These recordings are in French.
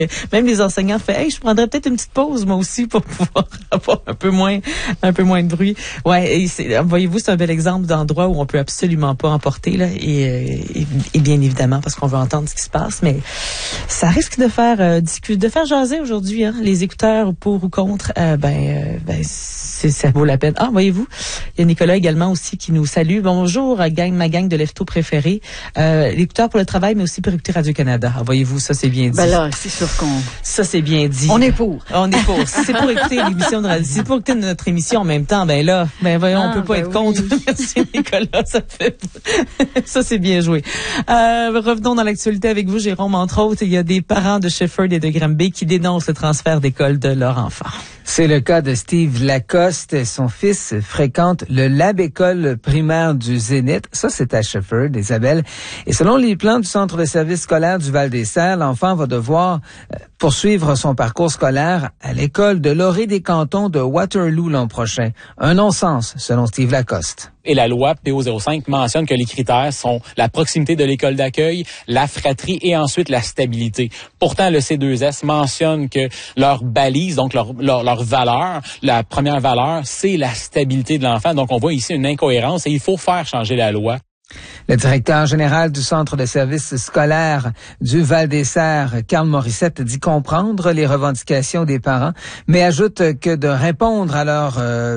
Même les enseignants font, hey, je prendrais peut-être une petite pause, moi aussi, pour pouvoir avoir un peu moins de bruit. Ouais, et voyez-vous, c'est un bel exemple d'endroit où on peut absolument pas emporter, là, et bien évidemment, parce qu'on veut entendre ce qui se passe, mais ça risque de faire jaser aujourd'hui, hein, les écouteurs pour ou contre, ça vaut la peine. Ah, voyez-vous, il y a Nicolas également aussi qui nous salue. Bonjour, ma gang de leftos préférés. L'écouteur pour le travail, mais aussi pour écouter Radio-Canada. Ah, voyez-vous, ça c'est bien dit. Ben là, c'est sûr ça c'est bien dit. On est pour. Si c'est pour écouter l'émission de radio, si c'est pour écouter notre émission en même temps, voyons, on peut pas être contre. Merci Nicolas, ça c'est bien joué. Revenons dans l'actualité avec vous, Jérôme. Entre autres, il y a des parents de Shefford et de Granby qui dénoncent le transfert d'école de leur enfant. C'est le cas de Steve Lacoste. Son fils fréquente le Lab École primaire du Zénith. Ça, c'est à Shefford, Isabelle. Et selon les plans du Centre de service scolaire du Val-des-Serres, l'enfant va devoir poursuivre son parcours scolaire à l'école de l'Orée des cantons de Waterloo l'an prochain. Un non-sens, selon Steve Lacoste. Et la loi PO05 mentionne que les critères sont la proximité de l'école d'accueil, la fratrie et ensuite la stabilité. Pourtant, le C2S mentionne que leur balise, donc leur valeur, la première valeur, c'est la stabilité de l'enfant. Donc, on voit ici une incohérence et il faut faire changer la loi. Le directeur général du Centre de services scolaires du Val-des-Serres, Carl Morissette, dit comprendre les revendications des parents, mais ajoute que de répondre à leur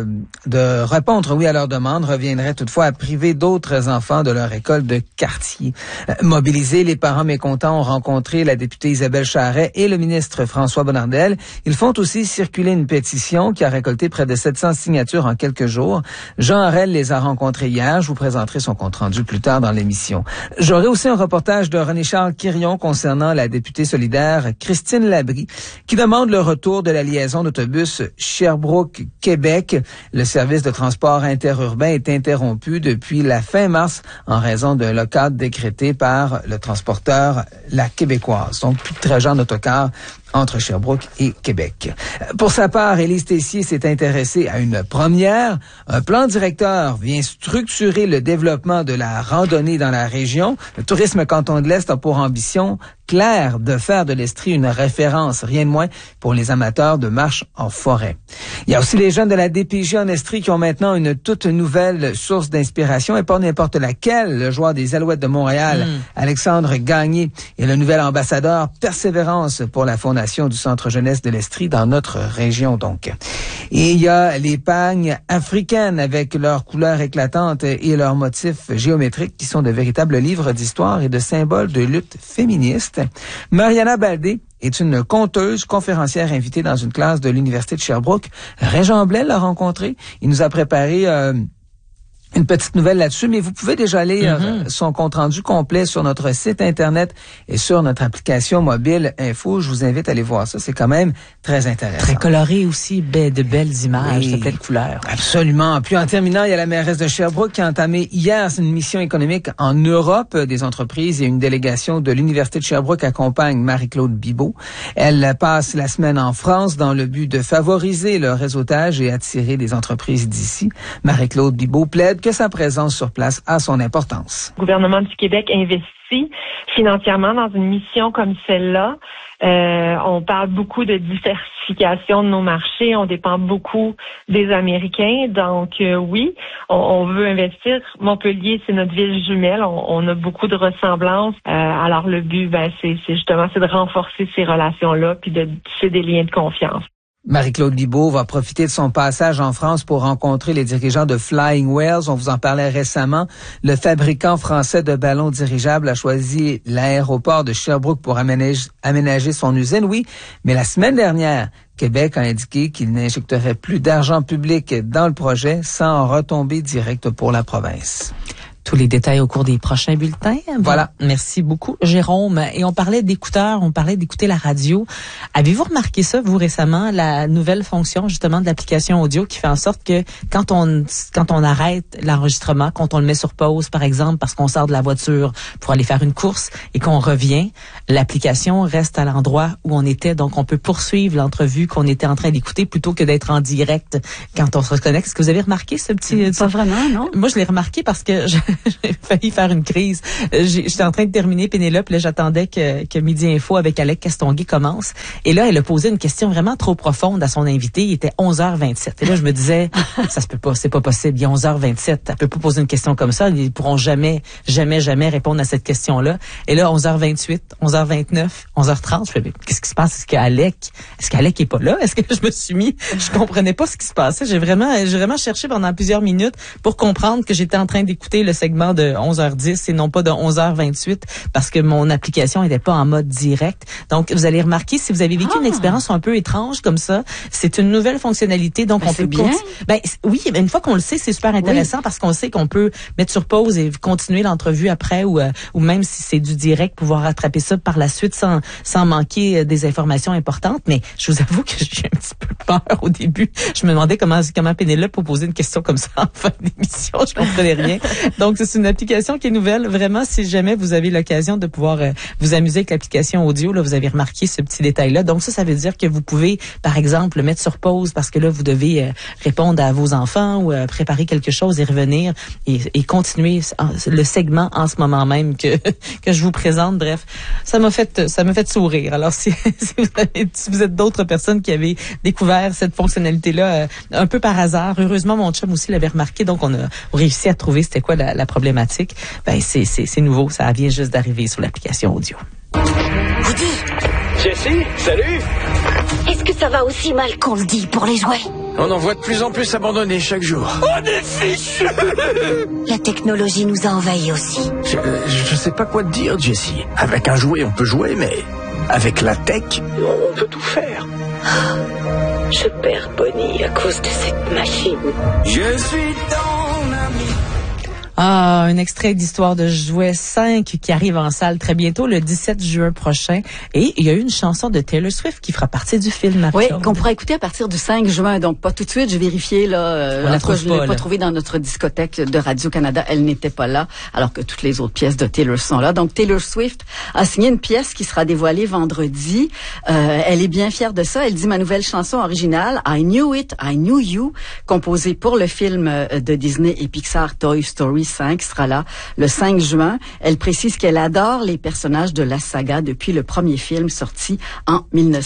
demande reviendrait toutefois à priver d'autres enfants de leur école de quartier. Mobilisés, les parents mécontents ont rencontré la députée Isabelle Charret et le ministre François Bonnardel. Ils font aussi circuler une pétition qui a récolté près de 700 signatures en quelques jours. Jean Harel les a rencontrés hier. Je vous présenterai son compte-rendu plus tard dans l'émission. J'aurai aussi un reportage de René-Charles Quirion concernant la députée solidaire Christine Labrie qui demande le retour de la liaison d'autobus Sherbrooke-Québec. Le service de transport interurbain est interrompu depuis la fin mars en raison d'un lock-out décrété par le transporteur La Québécoise. Donc, plus de trajet en autocar entre Sherbrooke et Québec. Pour sa part, Élise Tessier s'est intéressée à une première. Un plan directeur vient structurer le développement de la randonnée dans la région. Le Tourisme Canton de l'Est a pour ambition claire de faire de l'Estrie une référence, rien de moins, pour les amateurs de marche en forêt. Il y a aussi les jeunes de la DPJ en Estrie qui ont maintenant une toute nouvelle source d'inspiration, et pas n'importe laquelle. Le joueur des Alouettes de Montréal, Alexandre Gagné, est le nouvel ambassadeur Persévérance pour la fondation du Centre jeunesse de l'Estrie dans notre région, donc. Et il y a les pagnes africaines avec leurs couleurs éclatantes et leurs motifs géométriques qui sont de véritables livres d'histoire et de symboles de lutte féministe. Mariana Baldé est une conteuse, conférencière invitée dans une classe de l'Université de Sherbrooke. Régent Blais l'a rencontrée. Il nous a préparé une petite nouvelle là-dessus, mais vous pouvez déjà lire son compte-rendu complet sur notre site Internet et sur notre application mobile Info. Je vous invite à aller voir ça. C'est quand même très intéressant. Très coloré aussi, de belles images, de belles couleurs. Absolument. Puis en terminant, il y a la mairesse de Sherbrooke qui a entamé hier une mission économique en Europe des entreprises et une délégation de l'Université de Sherbrooke accompagne Marie-Claude Bibeau. Elle passe la semaine en France dans le but de favoriser le réseautage et attirer des entreprises d'ici. Marie-Claude Bibeau plaide que sa présence sur place a son importance. Le gouvernement du Québec investit financièrement dans une mission comme celle-là. On parle beaucoup de diversification de nos marchés. On dépend beaucoup des Américains. Donc, oui, on veut investir. Montpellier, c'est notre ville jumelle. On a beaucoup de ressemblances. Alors, le but, c'est de renforcer ces relations-là puis de tisser des liens de confiance. Marie-Claude Bibeau va profiter de son passage en France pour rencontrer les dirigeants de Flying Whales. On vous en parlait récemment. Le fabricant français de ballons dirigeables a choisi l'aéroport de Sherbrooke pour aménager son usine. Oui, mais la semaine dernière, Québec a indiqué qu'il n'injecterait plus d'argent public dans le projet sans retombée directe pour la province. Tous les détails au cours des prochains bulletins. Voilà. Merci beaucoup, Jérôme. Et on parlait d'écouteurs, on parlait d'écouter la radio. Avez-vous remarqué ça, vous, récemment, la nouvelle fonction, justement, de l'application audio qui fait en sorte que quand on arrête l'enregistrement, quand on le met sur pause, par exemple, parce qu'on sort de la voiture pour aller faire une course et qu'on revient, l'application reste à l'endroit où on était. Donc, on peut poursuivre l'entrevue qu'on était en train d'écouter plutôt que d'être en direct quand on se reconnecte. Est-ce que vous avez remarqué ce petit... Pas vraiment, non? Moi, je l'ai remarqué parce que j'ai failli faire une crise. J'étais en train de terminer Pénélope, là j'attendais que Midi Info avec Alec Castonguay commence. Et là, elle a posé une question vraiment trop profonde à son invité. Il était 11h27. Et là, je me disais, ça se peut pas, c'est pas possible. Il est 11h27. Elle peut pas poser une question comme ça. Ils pourront jamais répondre à cette question-là. Et là, 11h28, 11h29, 11h30, je fais, qu'est-ce qui se passe? Est-ce qu'Alec est pas là? Est-ce que je me suis mis, je comprenais pas ce qui se passait. J'ai vraiment cherché pendant plusieurs minutes pour comprendre que j'étais en train d'écouter le segment de 11h10 et non pas de 11h28 parce que mon application n'était pas en mode direct. Donc, vous allez remarquer, si vous avez vécu une expérience un peu étrange comme ça, c'est une nouvelle fonctionnalité. Donc, on peut oui, mais une fois qu'on le sait, c'est super intéressant parce qu'on sait qu'on peut mettre sur pause et continuer l'entrevue après ou même si c'est du direct, pouvoir rattraper ça par la suite sans manquer des informations importantes. Mais je vous avoue que j'ai un petit peu peur au début. Je me demandais comment Pénélope peut poser une question comme ça en fin d'émission. Je comprenais rien. Donc, c'est une application qui est nouvelle. Vraiment, si jamais vous avez l'occasion de pouvoir vous amuser avec l'application audio, là, vous avez remarqué ce petit détail-là. Donc, ça veut dire que vous pouvez, par exemple, le mettre sur pause parce que là, vous devez répondre à vos enfants ou préparer quelque chose et revenir et continuer le segment en ce moment même que je vous présente. Bref, ça m'a fait sourire. Alors, si vous êtes d'autres personnes qui avaient découvert cette fonctionnalité-là un peu par hasard, heureusement, mon chum aussi l'avait remarqué, donc on a réussi à trouver c'était quoi la problématique. Ben, c'est nouveau, ça vient juste d'arriver sur l'application audio. Woody! Jessie, salut! Est-ce que ça va aussi mal qu'on le dit pour les jouets? On en voit de plus en plus abandonnés chaque jour. On est fichus! La technologie nous a envahis aussi. Je sais pas quoi te dire, Jessie. Avec un jouet, on peut jouer, mais avec la tech, on peut tout faire. Je perds Bonnie à cause de cette machine. Je suis ton ami. Ah, un extrait d'Histoire de jouets 5 qui arrive en salle très bientôt, le 17 juin prochain. Et il y a eu une chanson de Taylor Swift qui fera partie du film. Oui, qu'on pourra écouter à partir du 5 juin. Donc, pas tout de suite. J'ai vérifié, là. Je ne l'ai pas trouvée dans notre discothèque de Radio-Canada. Elle n'était pas là, alors que toutes les autres pièces de Taylor sont là. Donc, Taylor Swift a signé une pièce qui sera dévoilée vendredi. Elle est bien fière de ça. Elle dit, ma nouvelle chanson originale, I Knew It, I Knew You, composée pour le film de Disney et Pixar Toy Story 5 sera là le 5 juin. Elle précise qu'elle adore les personnages de la saga depuis le premier film sorti en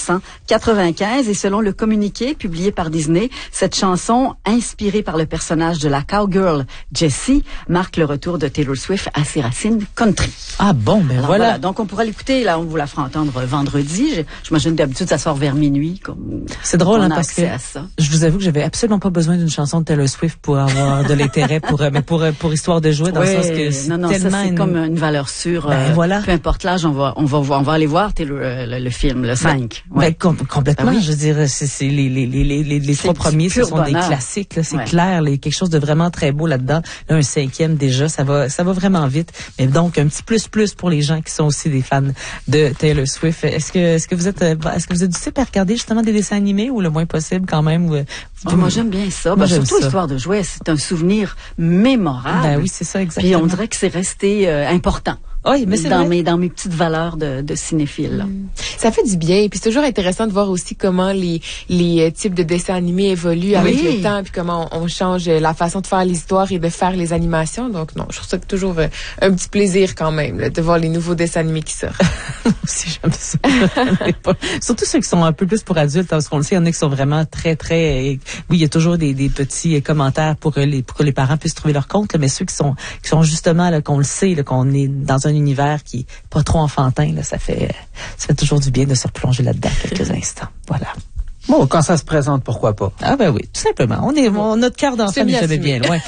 1995 et selon le communiqué publié par Disney, cette chanson inspirée par le personnage de la cowgirl Jessie marque le retour de Taylor Swift à ses racines country. Ah bon, ben voilà. Donc on pourra l'écouter, là on vous la fera entendre vendredi. J'imagine d'habitude ça sort vers minuit. C'est drôle hein, parce que je vous avoue que j'avais absolument pas besoin d'une chanson de Taylor Swift pour avoir de l'intérêt pour Histoire de jouer dans le sens que c'est tellement c'est comme une valeur sûre. Voilà. Peu importe l'âge, on va aller voir le film, le 5. Complètement. Oui. Je veux dire, c'est les trois premiers, ce sont des classiques. Là, c'est clair, quelque chose de vraiment très beau là-dedans. Là, un 5e déjà, ça va vraiment vite. Mais donc un petit plus pour les gens qui sont aussi des fans de Taylor Swift. Est-ce que vous êtes du type à regarder justement des dessins animés ou le moins possible quand même? Moi j'aime bien ça. Surtout Histoire de jouer, c'est un souvenir mémorable. Ben oui, c'est ça exactement. Puis on dirait que c'est resté important. Oui, mais c'est dans mes petites valeurs de cinéphile. Ça fait du bien. Puis c'est toujours intéressant de voir aussi comment les types de dessins animés évoluent avec le temps, puis comment on change la façon de faire l'histoire et de faire les animations. Donc non, je trouve ça toujours un petit plaisir quand même là, de voir les nouveaux dessins animés qui sortent. Moi aussi j'aime ça. Surtout ceux qui sont un peu plus pour adultes, parce qu'on le sait, il y en a qui sont vraiment très oui, il y a toujours des petits commentaires pour que les parents puissent trouver leur compte, là, mais ceux qui sont justement là, qu'on le sait, là, qu'on est dans un univers qui est pas trop enfantin, là, ça fait toujours du bien de se replonger là-dedans quelques instants. Voilà. Bon, quand ça se présente, pourquoi pas? Ah ben oui, tout simplement. Notre cœur d'enfant n'est jamais bien loin.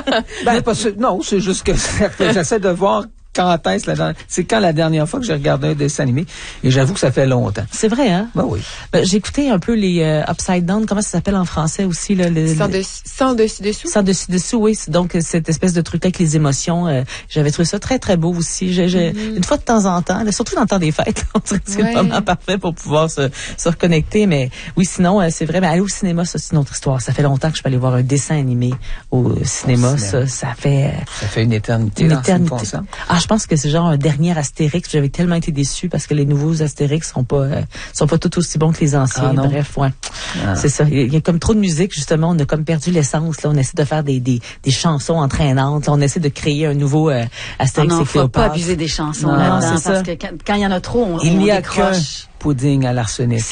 Non, c'est juste que j'essaie de voir c'est quand la dernière fois que j'ai regardé un dessin animé, et j'avoue que ça fait longtemps. C'est vrai, hein? Ben oui. J'ai écouté un peu les Upside Down, comment ça s'appelle en français aussi, là? Sans dessus-dessous? Sans dessus-dessous, oui. Donc, cette espèce de truc avec les émotions, j'avais trouvé ça très, très beau aussi. Une fois de temps en temps, là, surtout dans le temps des fêtes, on dirait que c'est vraiment parfait pour pouvoir se reconnecter, mais oui, sinon, c'est vrai, mais aller au cinéma, ça, c'est une autre histoire. Ça fait longtemps que je peux aller voir un dessin animé au cinéma. Ça fait une éternité. Ah, je pense que c'est genre un dernier Astérix. J'avais tellement été déçue parce que les nouveaux Astérix sont pas tout aussi bons que les anciens. Bref, ouais. C'est ça. Il y a comme trop de musique, justement. On a comme perdu l'essence, là. On essaie de faire des chansons entraînantes. Là. On essaie de créer un nouveau Astérix et Cléopâtre. Faut pas abuser des chansons là-dedans. Parce que quand il y en a trop, on décroche. Pudding à l'arsenic.